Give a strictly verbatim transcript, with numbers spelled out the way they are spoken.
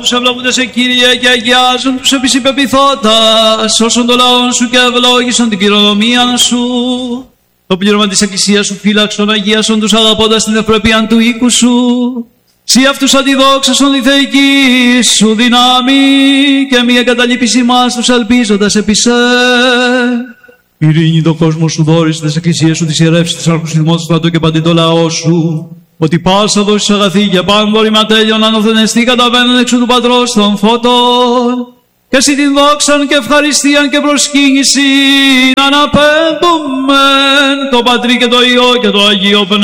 τους ευλογούνται σε Κύριε και αγιάζουν τους επί συμπεπιθώντας, σώσον το λαόν σου και ευλόγησον την κληρονομία σου. Το πλήρωμα της εκκλησίας σου φύλαξον, αγίασον τους αγαπώντας την ευπρέπεια του οίκου σου. Σύ αυτούς αντιδόξασον τη θεϊκή σου δύναμη και μη εγκαταλείπεις ημάς τους ελπίζοντας επί σε. Ειρήνη το κόσμο σου δώρεις, τις εκκλησίες σου, τις ιερεύσεις, τις άρχους θυμός του στρατού και παντή το λαό σου. Ότι πάσα δώσεις αγαθή και παν δωρήμα τέλειον ανωθενεστή καταβαίνουν έξω του Πατρός των φώτων. Και εσύ την δόξαν και ευχαριστίαν και προσκύνηση αναπέμπομεν το Πατρί και το Υιό και το Αγίο Πνεύμα.